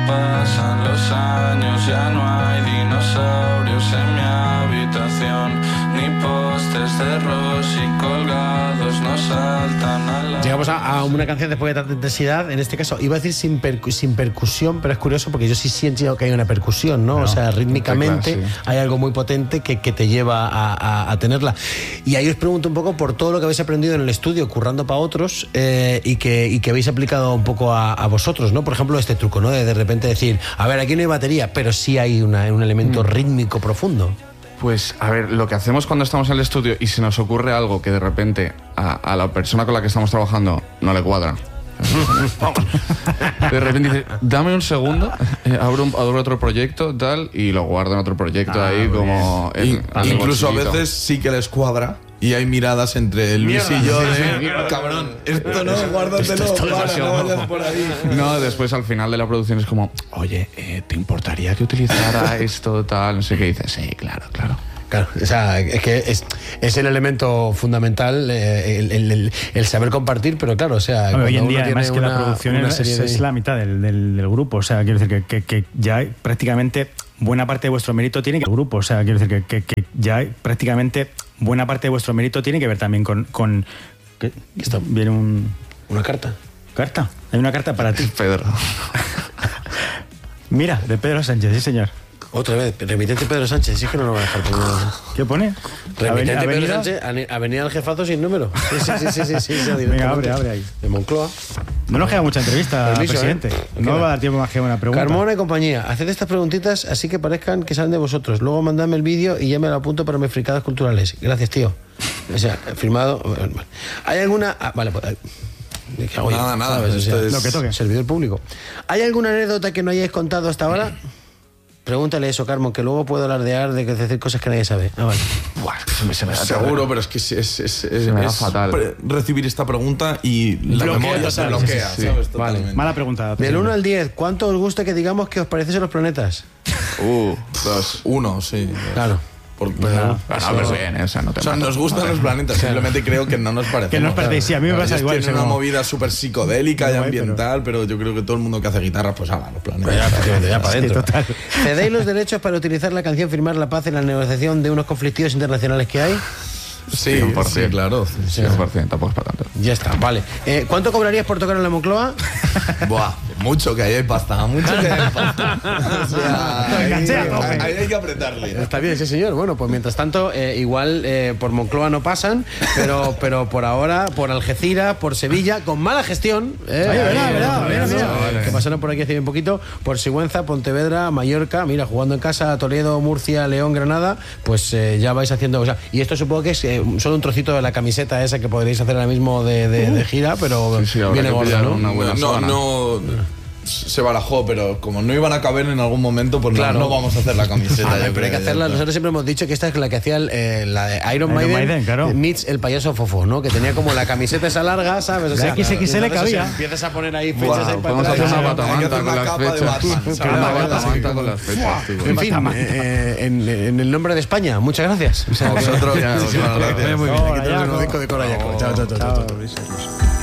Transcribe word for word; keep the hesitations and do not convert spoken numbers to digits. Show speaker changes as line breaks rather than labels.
pasan los años, ya no hay dinosaurios en mi habitación, ni postes de Rosy colgados no saltan a la...
Llegamos a, a una canción después de tanta intensidad, en este caso iba a decir sin, percu- sin percusión, pero es curioso porque yo sí siento que hay una percusión, ¿no? no o sea, rítmicamente claro, sí. hay algo muy potente que, que te lleva a, a, a tenerla. Y ahí os pregunto un poco por todo lo que habéis aprendido en el estudio, currando para otros, eh, y, que, y que habéis aplicado un poco a, a vosotros, ¿no? Por ejemplo, este truco, ¿no? De de repente decir, a ver, aquí no hay batería, pero sí hay una, un elemento mm. rítmico profundo.
Pues, a ver, lo que hacemos cuando estamos en el estudio y se nos ocurre algo que de repente a, a la persona con la que estamos trabajando no le cuadra. De repente dice, dame un segundo, eh, abro, un, abro otro proyecto, tal, y lo guardo en otro proyecto ah, ahí como... En,
en incluso a veces sí que les cuadra. Y hay miradas entre Luis mierda, y yo de... Sí, sí, cabrón, esto no, guárdatelo, para, no vayas por ahí.
No, después al final de la producción es como, oye, eh, ¿te importaría que utilizara esto, tal? No sé qué dices. Sí, claro, claro.
Claro, o sea, es que es, es el elemento fundamental, eh, el, el, el, el saber compartir, pero claro, o sea...
Bueno, hoy en día, además que una, la producción es, de... es la mitad del, del, del grupo, o sea, quiero decir que, que, que ya hay prácticamente buena parte de vuestro mérito tiene que... El grupo, o sea, quiero decir que, que, que ya hay prácticamente buena parte de vuestro mérito tiene que ver también con... con ¿qué? Esto viene un...
¿Una carta?
¿Carta? Hay una carta para ti.
Pedro.
Mira, de Pedro Sánchez, sí señor.
Otra vez, remitente Pedro Sánchez, sí que no lo va a dejar por nada.
¿Qué pone?
Remitente Avenida... Pedro Sánchez, Avenida del Jefazo sin número. Sí, sí, sí, sí, sí, sí, sí
Venga, abre, abre ahí.
De Moncloa.
No nos queda mucha entrevista, Permiso, presidente. ¿eh? No va a dar tiempo más que una pregunta.
Carmona y compañía, haced estas preguntitas así que parezcan que salen de vosotros. Luego mandadme el vídeo y ya me lo apunto para mis fricadas culturales. Gracias, tío. O sea, firmado. ¿Hay alguna...? Ah, vale, pues... ¿Qué hago
nada,
yo?
nada. O sea,
esto
es...
Lo que toque. Servidor público. ¿Hay alguna anécdota que no hayáis contado hasta ahora? Pregúntale eso, Carmon, que luego puedo alardear de decir cosas que nadie sabe. Ah, vale.
Buah, se me, se me seguro, pero es que es, es, es, es, es fatal pre- recibir esta pregunta y la bloquea, memoria se bloquea. Sí, sí, sí. Sí.
Vale. Mala pregunta.
Del uno al diez, ¿cuánto os gusta que digamos que os parecen los planetas?
Uh, dos. Uno, sí.
Claro.
Por,
no, no, pero bien, o sea, no te
o sea, nos gustan no, los planetas, simplemente creo que no nos parecen.
Que no nos parece, sí, a mí me pasa igual.
Es una como... movida súper psicodélica y ambiental, pero... pero yo creo que todo el mundo que hace guitarras, pues haga los planetas.
Ya, ya, ya para adentro. Sí, ¿cedéis los derechos para utilizar la canción Firmar la Paz en la negociación de unos conflictivos internacionales que hay?
Sí, cien por ciento, sí, claro.
cien por ciento, tampoco es para tanto.
Ya está, vale. Eh, ¿Cuánto cobrarías por tocar en la Moncloa?
Buah, mucho, que ahí hay pasta, mucho que hay pasta. O sea, ahí, ahí, ahí hay que apretarle.
Está bien, sí, señor. Bueno, pues mientras tanto, eh, igual eh, por Moncloa no pasan, pero, pero por ahora, por Algeciras, por Sevilla, con mala gestión. Eh,
Oye, verá, verá, verá, verá.
Que pasaron por aquí hace bien poquito, por Sigüenza, Pontevedra, Mallorca, mira, jugando en casa, Toledo, Murcia, León, Granada, pues eh, ya vais haciendo... O sea, y esto supongo que es eh, solo un trocito de la camiseta esa que podréis hacer ahora mismo de, de, de gira, pero sí, sí, viene gorda, ¿no?
Una buena no, no, no se barajó, pero como no iban a caber en algún momento, pues claro. no, no vamos a hacer la camiseta.
Ah, pero hay que hacerla. Nosotros siempre hemos dicho que esta es la que hacía el, eh, la de Iron, Iron Maiden, Maiden claro. Meets el payaso Fofo, ¿no? Que tenía como la camiseta esa larga, ¿sabes? O sea,
X X L cabía.
Empiezas a poner ahí fechas wow, ahí para
vamos atrás. Vamos a hacer una batamanta con las fechas. Una batamanta con las fechas.
En fin, eh, en, en el nombre de España, muchas gracias.
O sea, vosotros.
Muy bien, aquí tenemos un disco de Cora Yaco. Chao, chao, chao.